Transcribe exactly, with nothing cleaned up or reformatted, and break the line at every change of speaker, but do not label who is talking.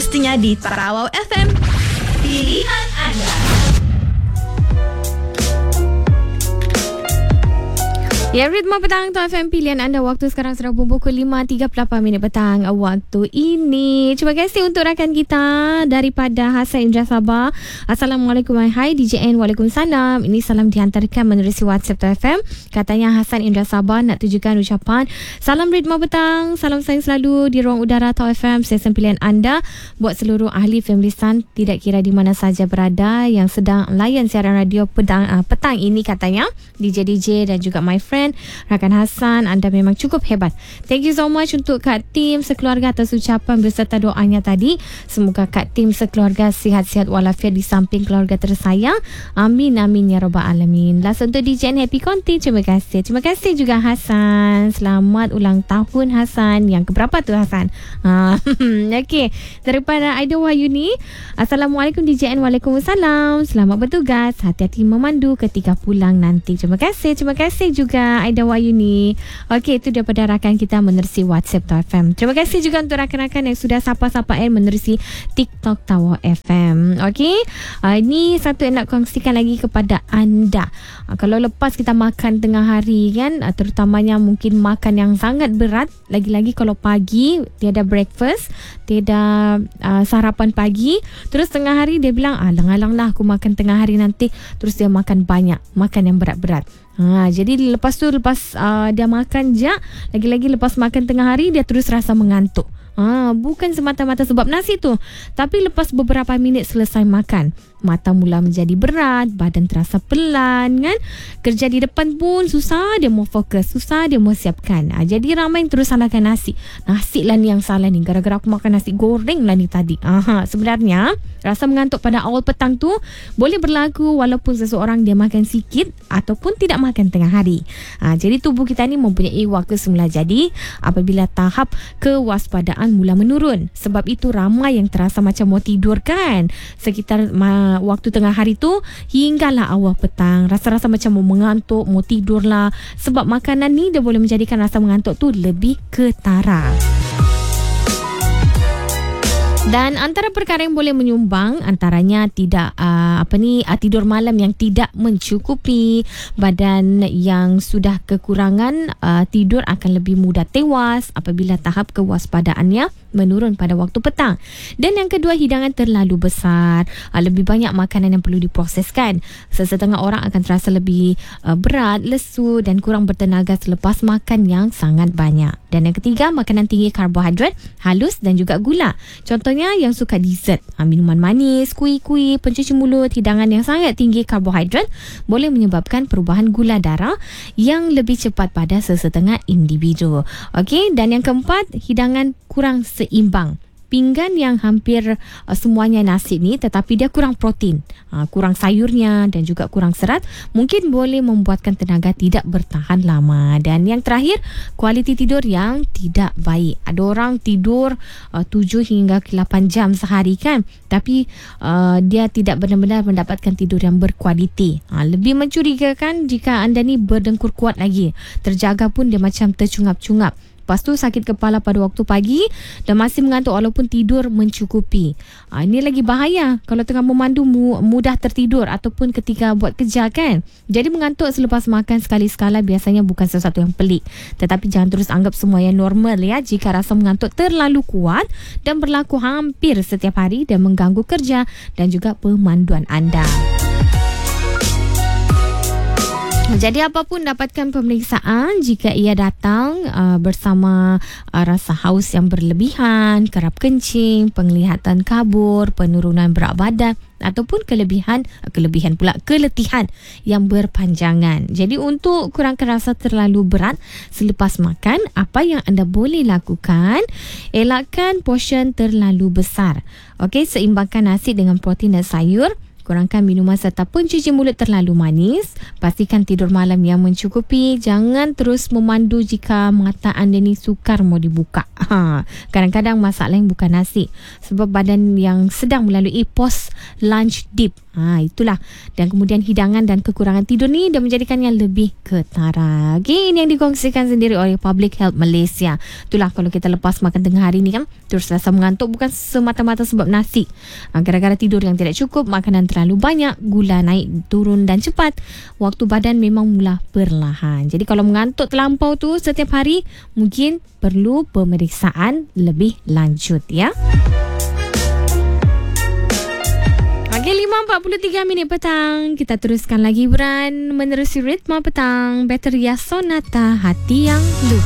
semestinya di Tarawau F M. Pilihan anda.
Ya, ritme petang tu F M pilihan anda. Waktu sekarang sudah pukul lima tiga puluh lapan minit petang waktu ini. Terima kasih untuk rakan kita daripada Hasan Indra Sabah. Assalamualaikum, hai D J N. Waalaikumsalam. Ini salam dihantarkan menerusi WhatsApp tu F M. Katanya Hasan Indra Sabah nak tujukan ucapan salam ritme petang, salam sayang selalu di ruang udara Tau F M, stesen pilihan anda buat seluruh ahli Family Sun, tidak kira di mana saja berada yang sedang layan siaran radio petang, uh, petang ini. Katanya D J D J dan juga my friend rakan Hasan, anda memang cukup hebat. Thank you so much untuk Kak Tim sekeluarga atas ucapan beserta doanya tadi. Semoga Kak Tim sekeluarga sihat-sihat walafiat di samping keluarga tersayang. Amin amin ya rabbal alamin. Last untuk D J N Happy Conti. Terima kasih. Terima kasih juga Hasan. Selamat ulang tahun Hasan. Yang keberapa tu Hasan? Ha, okey. Daripada Aida Wahyuni. Assalamualaikum D J N. Waalaikumsalam. Selamat bertugas. Hati-hati memandu ketika pulang nanti. Terima kasih. Terima kasih juga Aida Wahyuni. Okey, itu daripada rakan kita menerusi WhatsApp Tau F M. Terima kasih juga untuk rakan-rakan yang sudah sapa-sapa and menerusi TikTok Tau F M. Okey, uh, ini satu yang nak kongsikan lagi kepada anda. Uh, kalau lepas kita makan tengah hari kan, uh, terutamanya mungkin makan yang sangat berat, lagi-lagi kalau pagi tiada breakfast, tiada uh, sarapan pagi, terus tengah hari dia bilang, alang-alang lah aku makan tengah hari nanti, terus dia makan banyak, makan yang berat-berat. Ha, jadi lepas tu lepas uh, dia makan je, lagi-lagi lepas makan tengah hari dia terus rasa mengantuk. Ha, bukan semata-mata sebab nasi tu, tapi lepas beberapa minit selesai makan, mata mula menjadi berat, badan terasa pelan kan. Kerja di depan pun susah dia mau fokus, susah dia mau siapkan. Ha, jadi ramai yang terus salahkan nasi. Nasi lah ni yang salah ni, gara-gara aku makan nasi goreng lah ni tadi. Aha, sebenarnya rasa mengantuk pada awal petang tu boleh berlaku walaupun seseorang dia makan sikit ataupun tidak makan tengah hari. Ha, jadi tubuh kita ni mempunyai waktu semula jadi apabila tahap kewaspadaan mula menurun. Sebab itu ramai yang terasa macam mau tidur kan sekitar ma- waktu tengah hari tu hinggalah awal petang. Rasa-rasa macam mau mengantuk, mau tidur lah. Sebab makanan ni dia boleh menjadikan rasa mengantuk tu lebih ketara. Dan antara perkara yang boleh menyumbang antaranya tidak uh, apa ni uh, tidur malam yang tidak mencukupi. Badan yang sudah kekurangan uh, tidur akan lebih mudah tewas apabila tahap kewaspadaannya menurun pada waktu petang. Dan yang kedua, hidangan terlalu besar, uh, lebih banyak makanan yang perlu diproseskan. Sesetengah orang akan terasa lebih uh, berat, lesu dan kurang bertenaga selepas makan yang sangat banyak. Dan yang ketiga, makanan tinggi karbohidrat, halus dan juga gula. Contohnya yang suka dessert, ha, minuman manis, kuih-kuih, pencuci mulut, hidangan yang sangat tinggi karbohidrat boleh menyebabkan perubahan gula darah yang lebih cepat pada sesetengah individu. Okey, dan yang keempat, hidangan kurang seimbang. Pinggan yang hampir uh, semuanya nasi ni tetapi dia kurang protein, uh, kurang sayurnya dan juga kurang serat, mungkin boleh membuatkan tenaga tidak bertahan lama. Dan yang terakhir, kualiti tidur yang tidak baik. Ada orang tidur uh, tujuh hingga lapan jam sehari kan, tapi uh, dia tidak benar-benar mendapatkan tidur yang berkualiti. Uh, lebih mencurigakan jika anda ni berdengkur kuat lagi. Terjaga pun dia macam tercungap-cungap. Lepas tu sakit kepala pada waktu pagi dan masih mengantuk walaupun tidur mencukupi. Ha, ini lagi bahaya kalau tengah memandu mu, mudah tertidur ataupun ketika buat kerja kan. Jadi mengantuk selepas makan sekali-sekala biasanya bukan sesuatu yang pelik. Tetapi jangan terus anggap semua yang normal ya. Jika rasa mengantuk terlalu kuat dan berlaku hampir setiap hari dan mengganggu kerja dan juga pemanduan anda. Jadi apapun dapatkan pemeriksaan jika ia datang uh, bersama uh, rasa haus yang berlebihan, kerap kencing, penglihatan kabur, penurunan berat badan ataupun kelebihan kelebihan pula keletihan yang berpanjangan. Jadi untuk kurangkan rasa terlalu berat selepas makan, apa yang anda boleh lakukan? Elakkan portion terlalu besar. Okey, seimbangkan nasi dengan protein dan sayur. Kurangkan minuman serta pencuci mulut terlalu manis. Pastikan tidur malam yang mencukupi. Jangan terus memandu jika mata anda ni sukar mau dibuka. Ha, kadang-kadang masalah yang bukan nasi, sebab badan yang sedang melalui post lunch dip. Ha, itulah. Dan kemudian hidangan dan kekurangan tidur ni dah menjadikannya lebih ketara. Okay, ini yang dikongsikan sendiri oleh Public Health Malaysia. Itulah, kalau kita lepas makan tengah hari ni kan, terus rasa mengantuk bukan semata-mata sebab nasi. Ha, gara-gara tidur yang tidak cukup, makanan terlalu banyak, gula naik turun dan cepat, waktu badan memang mula perlahan. Jadi kalau mengantuk terlampau tu setiap hari, mungkin perlu pemeriksaan lebih lanjut ya. Pagi lima empat puluh tiga minit petang, kita teruskan lagi hiburan menerusi ritma petang. Bateria Sonata, Hati Yang Lupa.